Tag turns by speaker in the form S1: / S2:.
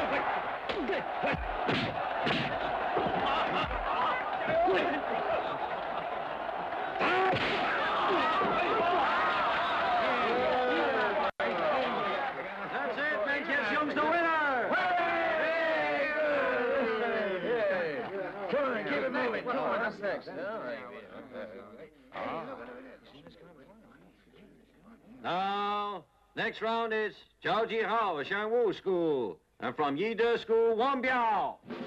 S1: That's it. Manchester Young's the winner.
S2: Come on, keep it moving. Come on, what's next?
S1: Now, next round is Zhao Jihao, Shanwu School. And from Yide School, Wang Biao.